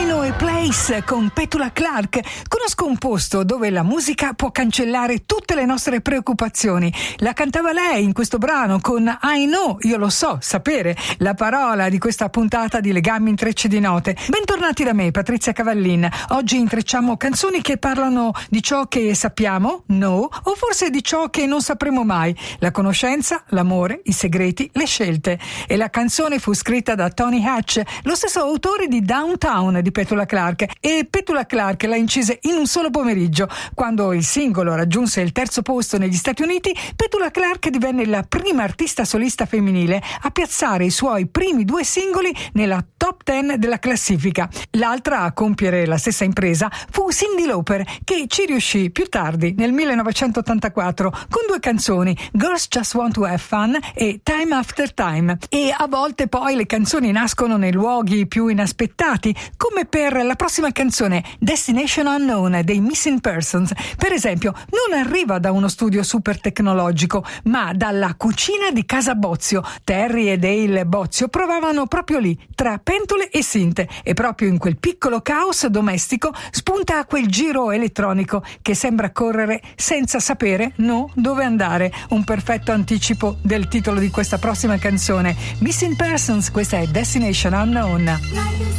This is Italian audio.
Time e Place con Petula Clark. Conosco un posto dove la musica può cancellare tutte le nostre preoccupazioni. La cantava lei in questo brano con I Know, io lo so, sapere, la parola di questa puntata di Legami Intrecci di Note. Bentornati da me, Patrizia Cavallin. Oggi intrecciamo canzoni che parlano di ciò che sappiamo, no, o forse di ciò che non sapremo mai. La conoscenza, l'amore, i segreti, le scelte. E la canzone fu scritta da Tony Hatch, lo stesso autore di Downtown di Petula Clark, e Petula Clark la incise in un solo pomeriggio. Quando il singolo raggiunse il terzo posto negli Stati Uniti, Petula Clark divenne la prima artista solista femminile a piazzare i suoi primi 2 singoli nella top 10 della classifica. L'altra a compiere la stessa impresa fu Cyndi Lauper, che ci riuscì più tardi, nel 1984, con 2 canzoni, Girls Just Want to Have Fun e Time After Time. E a volte poi le canzoni nascono nei luoghi più inaspettati, come per la prossima canzone, Destination Unknown dei Missing Persons. Per esempio, non arriva da uno studio super tecnologico, ma dalla cucina di casa Bozio. Terry e Dale Bozio provavano proprio lì, tra pentole e sinte, e proprio in quel piccolo caos domestico spunta quel giro elettronico che sembra correre senza sapere dove andare. Un perfetto anticipo del titolo di questa prossima canzone, Missing Persons. Questa è Destination Unknown.